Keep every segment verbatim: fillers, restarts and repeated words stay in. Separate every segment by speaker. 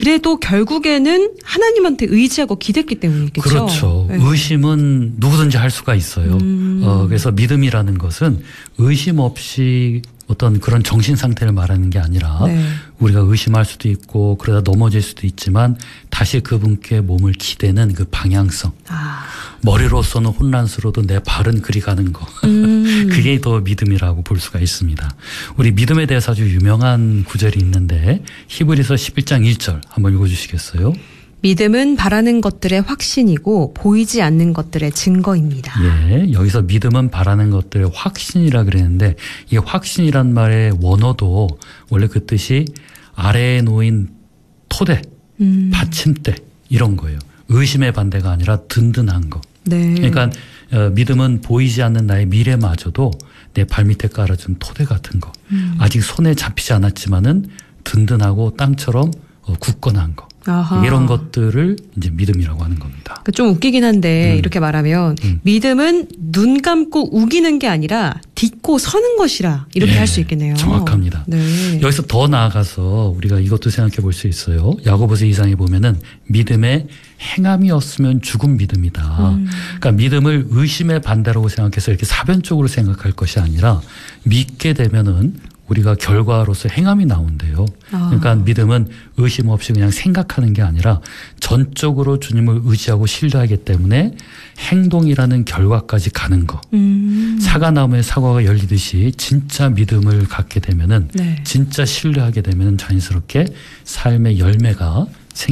Speaker 1: 그래도 결국에는 하나님한테 의지하고 기댔기 때문이겠죠.
Speaker 2: 그렇죠.
Speaker 1: 네.
Speaker 2: 의심은 누구든지 할 수가 있어요.
Speaker 1: 음.
Speaker 2: 어, 그래서 믿음이라는 것은 의심 없이 어떤 그런 정신 상태를 말하는 게 아니라
Speaker 1: 네.
Speaker 2: 우리가 의심할 수도 있고 그러다 넘어질 수도 있지만 다시 그분께 몸을 기대는 그 방향성.
Speaker 1: 아.
Speaker 2: 머리로서는 혼란스러워도 내 발은 그리 가는 거.
Speaker 1: 음.
Speaker 2: 그게 더 믿음이라고 볼 수가 있습니다. 우리 믿음에 대해서 아주 유명한 구절이 있는데 히브리서 십일 장 일 절 한번 읽어주시겠어요?
Speaker 1: 믿음은 바라는 것들의 확신이고 보이지 않는 것들의 증거입니다.
Speaker 2: 예, 여기서 믿음은 바라는 것들의 확신이라 그랬는데 이 확신이란 말의 원어도 원래 그 뜻이 아래에 놓인 토대,
Speaker 1: 음.
Speaker 2: 받침대 이런 거예요. 의심의 반대가 아니라 든든한 거.
Speaker 1: 네.
Speaker 2: 그러니까 어, 믿음은 보이지 않는 나의 미래마저도 내 발밑에 깔아준 토대 같은 거.
Speaker 1: 음.
Speaker 2: 아직 손에 잡히지 않았지만은 든든하고 땅처럼 어, 굳건한 거.
Speaker 1: 아하.
Speaker 2: 이런 것들을 이제 믿음이라고 하는 겁니다.
Speaker 1: 좀 웃기긴 한데
Speaker 2: 음.
Speaker 1: 이렇게 말하면
Speaker 2: 음.
Speaker 1: 믿음은 눈 감고 우기는 게 아니라 딛고 서는 것이라 이렇게
Speaker 2: 네,
Speaker 1: 할 수 있겠네요.
Speaker 2: 정확합니다.
Speaker 1: 네.
Speaker 2: 여기서 더 나아가서 우리가 이것도 생각해 볼 수 있어요. 야고보서 이 장에 보면은 믿음의 행함이 없으면 죽은 믿음이다.
Speaker 1: 음.
Speaker 2: 그러니까 믿음을 의심의 반대라고 생각해서 이렇게 사변적으로 생각할 것이 아니라 믿게 되면은 우리가 결과로서 행함이 나온대요.
Speaker 1: 아.
Speaker 2: 그러니까 믿음은 의심 없이 그냥 생각하는 게 아니라 전적으로 주님을 의지하고 신뢰하기 때문에 행동이라는 결과까지 가는 거.
Speaker 1: 음.
Speaker 2: 사과나무에 사과가 열리듯이 진짜 믿음을 갖게 되면은
Speaker 1: 네.
Speaker 2: 진짜 신뢰하게 되면은 자연스럽게 삶의 열매가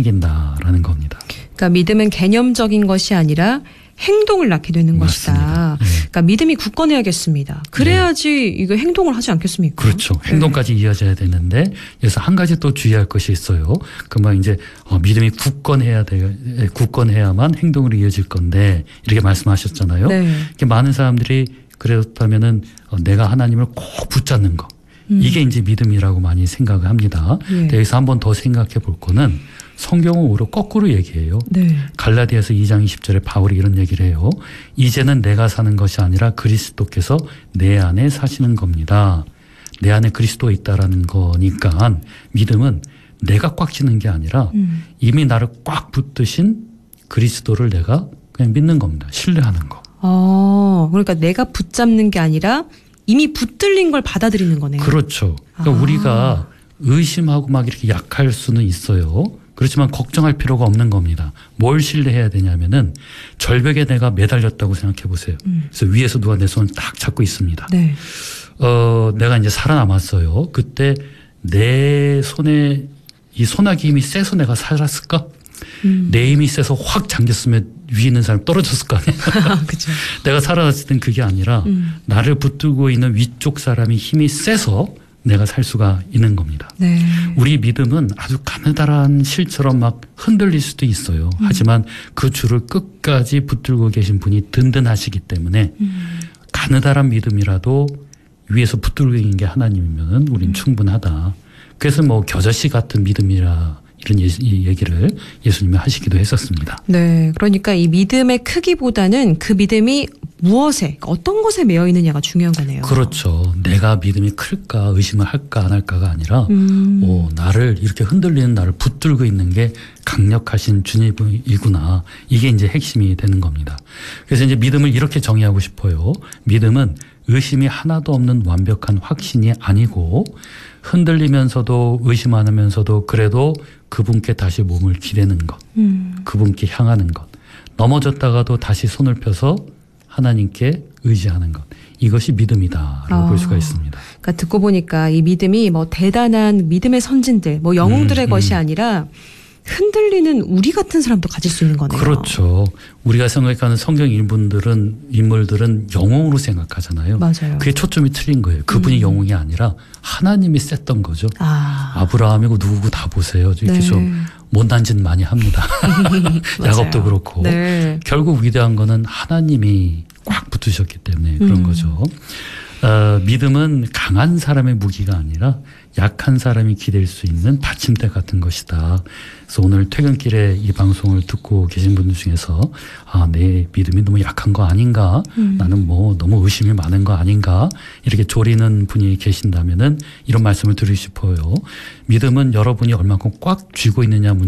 Speaker 2: 생긴다라는 겁니다.
Speaker 1: 그러니까 믿음은 개념적인 것이 아니라 행동을 낳게 되는
Speaker 2: 맞습니다.
Speaker 1: 것이다.
Speaker 2: 네.
Speaker 1: 그러니까 믿음이 굳건해야겠습니다. 그래야지 이거 행동을 하지 않겠습니까?
Speaker 2: 그렇죠. 행동까지
Speaker 1: 네.
Speaker 2: 이어져야 되는데 그래서 한 가지 또 주의할 것이 있어요. 그만 이제 어, 믿음이 굳건해야 돼, 굳건해야만 행동으로 이어질 건데 이렇게 말씀하셨잖아요.
Speaker 1: 네.
Speaker 2: 이렇게 많은 사람들이 그렇다면은 어, 내가 하나님을 꼭 붙잡는 거.
Speaker 1: 음.
Speaker 2: 이게 이제 믿음이라고 많이 생각을 합니다.
Speaker 1: 예.
Speaker 2: 여기서 한 번 더 생각해 볼 거는 성경은 오히려 거꾸로 얘기해요.
Speaker 1: 네.
Speaker 2: 갈라디아서 이 장 이십 절에 바울이 이런 얘기를 해요. 이제는 내가 사는 것이 아니라 그리스도께서 내 안에 사시는 겁니다. 내 안에 그리스도가 있다라는 거니까 믿음은 내가 꽉 쥐는 게 아니라
Speaker 1: 음.
Speaker 2: 이미 나를 꽉 붙드신 그리스도를 내가 그냥 믿는 겁니다. 신뢰하는 거.
Speaker 1: 어, 그러니까 내가 붙잡는 게 아니라 이미 붙들린 걸 받아들이는 거네요.
Speaker 2: 그렇죠. 그러니까
Speaker 1: 아.
Speaker 2: 우리가 의심하고 막 이렇게 약할 수는 있어요. 그렇지만 걱정할 필요가 없는 겁니다. 뭘 신뢰해야 되냐면은 절벽에 내가 매달렸다고 생각해 보세요.
Speaker 1: 음.
Speaker 2: 그래서 위에서 누가 내 손을 딱 잡고 있습니다.
Speaker 1: 네.
Speaker 2: 어, 내가 이제 살아남았어요. 그때 내 손에 이 소나기 힘이 세서 내가 살았을까?
Speaker 1: 음.
Speaker 2: 내 힘이 세서 확 잠겼으면 위에 있는 사람 떨어졌을 거 아니야.
Speaker 1: 그렇죠.
Speaker 2: 내가 살아났을 땐 그게 아니라
Speaker 1: 음.
Speaker 2: 나를 붙들고 있는 위쪽 사람이 힘이 세서 내가 살 수가 있는 겁니다.
Speaker 1: 네.
Speaker 2: 우리 믿음은 아주 가느다란 실처럼 막 흔들릴 수도 있어요. 음. 하지만 그 줄을 끝까지 붙들고 계신 분이 든든하시기 때문에 음. 가느다란 믿음이라도 위에서 붙들고 있는 게 하나님이면 우린 음. 충분하다. 그래서 뭐 겨자씨 같은 믿음이라 이런 이 얘기를 예수님이 하시기도 했었습니다.
Speaker 1: 네. 그러니까 이 믿음의 크기보다는 그 믿음이 무엇에, 어떤 것에 매여 있느냐가 중요한 거네요.
Speaker 2: 그렇죠. 내가 믿음이 클까 의심을 할까 안 할까가 아니라
Speaker 1: 음.
Speaker 2: 오, 나를 이렇게 흔들리는 나를 붙들고 있는 게 강력하신 주님이구나. 이게 이제 핵심이 되는 겁니다. 그래서 이제 믿음을 이렇게 정의하고 싶어요. 믿음은 의심이 하나도 없는 완벽한 확신이 아니고 흔들리면서도 의심 안 하면서도 그래도 그분께 다시 몸을 기대는 것.
Speaker 1: 음.
Speaker 2: 그분께 향하는 것. 넘어졌다가도 다시 손을 펴서 하나님께 의지하는 것. 이것이 믿음이다라고
Speaker 1: 아.
Speaker 2: 볼 수가 있습니다.
Speaker 1: 그러니까 듣고 보니까 이 믿음이 뭐 대단한 믿음의 선진들, 뭐 영웅들의
Speaker 2: 음,
Speaker 1: 것이
Speaker 2: 음.
Speaker 1: 아니라 흔들리는 우리 같은 사람도 가질 수 있는 거네요.
Speaker 2: 그렇죠. 우리가 생각하는 성경 인물들은 인물들은 영웅으로 생각하잖아요.
Speaker 1: 맞아요.
Speaker 2: 그게 초점이 틀린 거예요. 그분이
Speaker 1: 음.
Speaker 2: 영웅이 아니라 하나님이 셌던 거죠.
Speaker 1: 아.
Speaker 2: 아브라함이고 누구고 다 보세요. 이렇게
Speaker 1: 네.
Speaker 2: 좀 못난 짓 많이 합니다. 야곱도 그렇고.
Speaker 1: 네.
Speaker 2: 결국 위대한 거는 하나님이 꽉 붙으셨기 때문에 그런
Speaker 1: 음.
Speaker 2: 거죠. 어, 믿음은 강한 사람의 무기가 아니라 약한 사람이 기댈 수 있는 받침대 같은 것이다. 그래서 오늘 퇴근길에 이 방송을 듣고 계신 분들 중에서 아, 내 믿음이 너무 약한 거 아닌가? 음. 나는 뭐 너무 의심이 많은 거 아닌가? 이렇게 조리는 분이 계신다면은 이런 말씀을 드리고 싶어요. 믿음은 여러분이 얼마큼 꽉 쥐고 있느냐